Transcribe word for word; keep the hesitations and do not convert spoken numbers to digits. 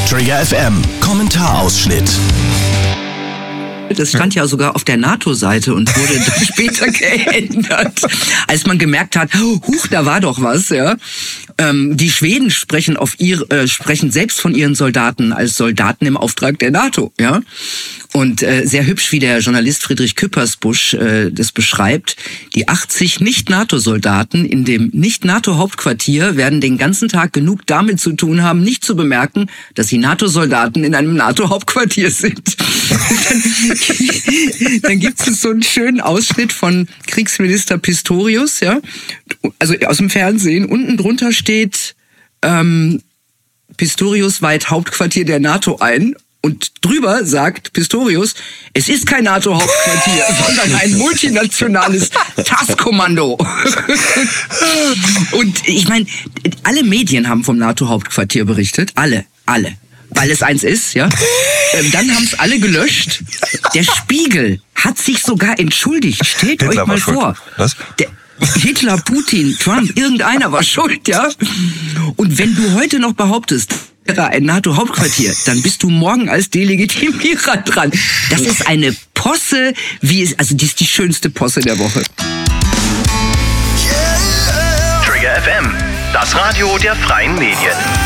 Trigger F M, Kommentarausschnitt. Das stand ja sogar auf der NATO-Seite und wurde dann später geändert, als man gemerkt hat, huch, da war doch was, ja. Ähm, die Schweden sprechen auf ihr, äh, sprechen selbst von ihren Soldaten als Soldaten im Auftrag der NATO, ja. Und äh, sehr hübsch, wie der Journalist Friedrich Küppersbusch äh, das beschreibt. Die achtzig Nicht-NATO-Soldaten in dem Nicht-NATO-Hauptquartier werden den ganzen Tag genug damit zu tun haben, nicht zu bemerken, dass sie NATO-Soldaten in einem NATO-Hauptquartier sind. dann dann gibt es so einen schönen Ausschnitt von Kriegsminister Pistorius, ja, also aus dem Fernsehen. Unten drunter steht, ähm, Pistorius weiht Hauptquartier der NATO ein. Und drüber sagt Pistorius, es ist kein NATO-Hauptquartier, sondern ein multinationales T A S S-Kommando. Und ich meine, alle Medien haben vom NATO-Hauptquartier berichtet. Alle, alle. Weil es eins ist, ja. Ähm, dann haben es alle gelöscht. Der Spiegel hat sich sogar entschuldigt. Stellt Hitler euch mal vor. Was? Der Hitler, Putin, Trump, irgendeiner war schuld, ja. Und wenn du heute noch behauptest, ein NATO-Hauptquartier, dann bist du morgen als Delegitimierer dran. Das ist eine Posse, wie es, also die ist die schönste Posse der Woche. Trigger F M, das Radio der freien Medien.